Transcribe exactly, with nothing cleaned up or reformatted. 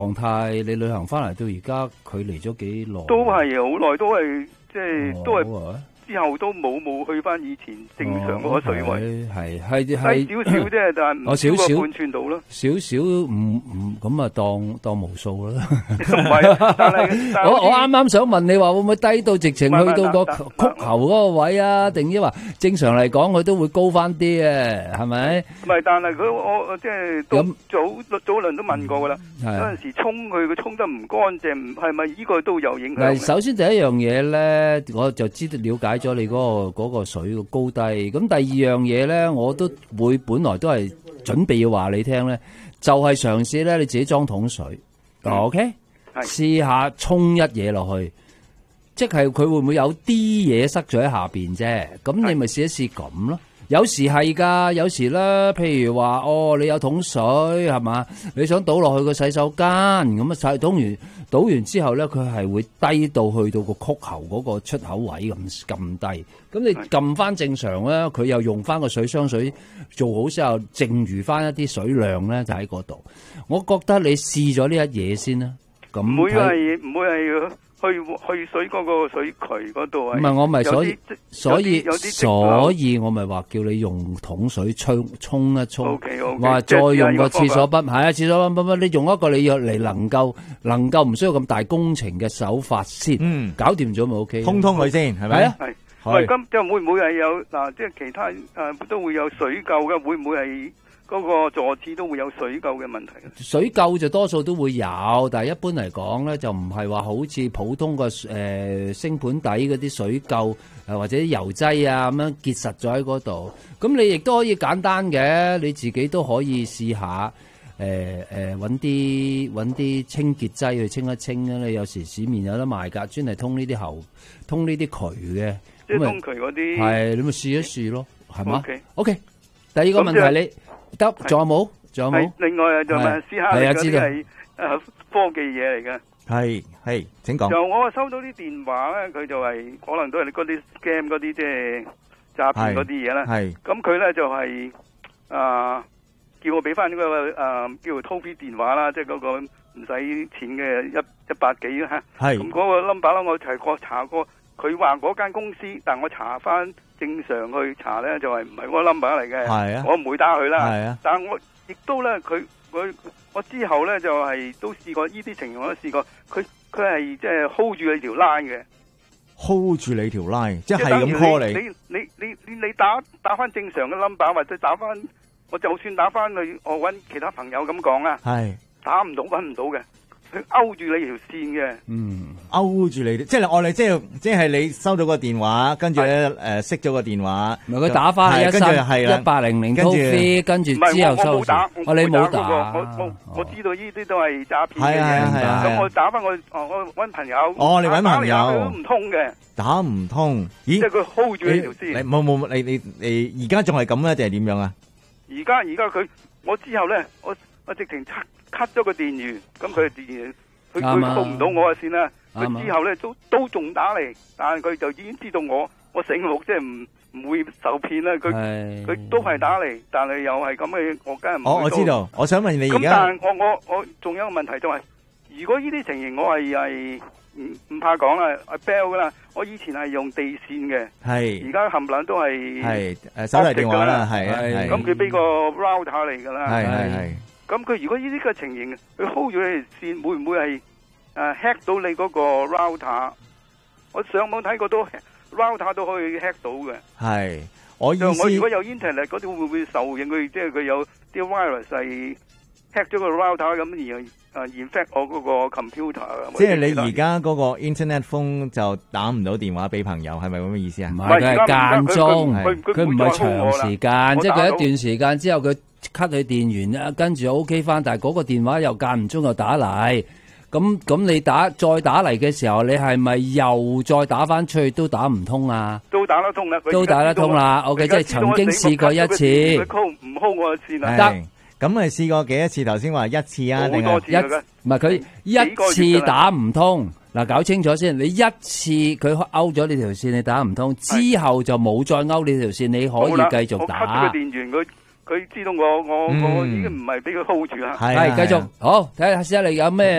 狀態，你旅行翻嚟到而家，距離咗幾耐？ 都係好耐，都係即係都係。 係之後都冇冇去翻以前正常嗰個水位， 係係低係少少啫，但係唔超過半寸度咯。 少少唔唔咁啊，當當無數啦。 唔係，但係我我啱啱想問你話會唔會低到直情去到個曲喉嗰個位啊？定抑話正常嚟講佢都會高翻啲嘅，係咪？ 唔係，但係佢我我即係都早早輪都問過噶啦。有陣時沖佢佢沖得唔乾淨，係咪呢個都有影響？ 首先第一樣嘢咧，我就知道了解咗你嗰個嗰個水嘅高低。咁第二樣嘢咧，我都會本來都係準備要話你聽咧，就係嘗試咧你自己裝桶水，OK，試下沖一嘢落去，即係佢會唔會有啲嘢塞咗喺下邊啫？咁你咪試一試咁咯。有時係噶，有時咧，譬如話哦，你有桶水係嘛，你想倒落去個洗手間，咁啊洗倒完倒完之後咧，佢係會低到去到個曲喉嗰個出口位咁咁低。咁你撳翻正常咧，佢又用翻個水箱水做好之後，剩餘翻一啲水量咧，就喺嗰度。我覺得你試咗呢一嘢先啦。咁唔會係唔會係去去水嗰個水渠嗰度啊？ 唔係我咪所以所以所以我咪話叫你用桶水沖沖一沖，話再用個廁所筆，係啊廁所筆筆，你用一個你要嚟能夠能夠唔需要咁大工程嘅手法先，嗯，搞掂咗咪 OK， 通通佢先係咪啊？ 係，喂，咁即係會唔會係有嗱？即係其他誒都會有水垢嘅，會唔會係？嗰個坐廁都會有水垢嘅問題。 水垢就多數都會有，但係一般嚟講咧，就唔係話好似普通個誒星盤底嗰啲水垢誒或者油劑啊咁樣結實咗喺嗰度。咁你亦都可以簡單嘅，你自己都可以試下誒誒揾啲揾啲清潔劑去清一清啊！你有時市面有得賣㗎，專係通呢啲喉、通呢啲渠嘅。 即係通渠嗰啲。係， 你咪試一試咯，係嘛 ？OK。 OK。第二個問題你。得，仲有冇？仲有冇？ 另外就問試下你嗰啲係誒科技嘢嚟嘅。 係係，請講。 就我收到啲電話咧，佢就係可能都係嗰啲 scam 嗰啲即係詐騙嗰啲嘢啦。係。咁佢咧就係啊，叫我俾翻呢個誒叫做 toll free 電話啦，即係嗰個唔使錢嘅一一百幾啦。係。咁嗰個 number 啦，我係過查過，佢話嗰間公司，但我查翻。正常去查咧就係唔係嗰個 number 嚟嘅，係啊，我唔會打佢啦。係啊，但係我亦都咧，佢佢我之後咧就係都試過呢啲情況，我都試過。佢佢係即係 hold 住你條 line 嘅 ，hold 住你條 line，即係咁 call 你。 你你你你你打打翻正常嘅 number，或者打翻，我就算打翻去，我揾其他朋友咁講啊，係打唔到，揾唔到嘅。佢勾住你條線嘅，嗯， 勾住你，即係我哋即係即係你收到個電話，跟住咧誒熄咗個電話， 唔係佢打翻一三一八零零 toll free，跟住之後收線。我你冇打， 我我我知道呢啲都係詐騙嘅嘢，咁我打翻我我揾朋友， 哦，你揾朋友都唔通嘅， 打唔通，咦？ 即係佢 hold 住你條線。 你冇冇你你你而家仲係咁咧，定係點樣啊？ 而家而家佢我之後咧，我我直情 cut 咗個電源，咁佢電源佢佢報唔到我嘅線啦。佢之後咧都都仲打嚟，但係佢就已經知道我我醒目，即係唔唔會受騙啦。佢佢都係打嚟，但係又係咁嘅，我梗係唔會。 我我知道，我想問你而家。 咁但係我我我仲有一個問題就係，如果呢啲情形我係係唔唔怕講啦，係 bell 噶啦。我以前係用地線嘅，係而家冚唪唥都係係誒手提電話啦，係係。 咁佢俾個 router 嚟噶啦， 係係係。 咁佢如果呢啲嘅情形，佢 hold 住你條線，會唔會係誒 hack 到你嗰個 router？我上網睇過都 router 都可以 hack 到嘅。係，我意思我如果有 internet 嗰啲會唔會受影？佢即係佢有啲 virus 係 hack 咗個 router 咁而誒 infect 我嗰個 computer。 即係你而家嗰個 internet phone 就打唔到電話俾朋友，係咪咁嘅意思啊？ 唔係，佢係間中，佢唔係長時間，即係佢一段時間之後佢。cut 佢電源啊，跟住 OK 翻，但係嗰個電話又間唔中又打嚟，咁咁你打再打嚟嘅時候，你係咪又再打翻出去都打唔通啊？ 都打得通啦， 都打得通啦。OK， 即係曾經試過一次。 佢 call 唔 call 我線啊？ 得，咁係試過幾多次？頭先話一次啊，定係一？唔係佢一次打唔通。嗱，搞清楚先，你一次佢勾咗你條線，你打唔通，之後就冇再勾你條線，你可以繼續打。 我 cut 個電源佢。 佢知道我我我已經唔係俾佢 hold 住啦。 係係繼續好睇下先，你有咩？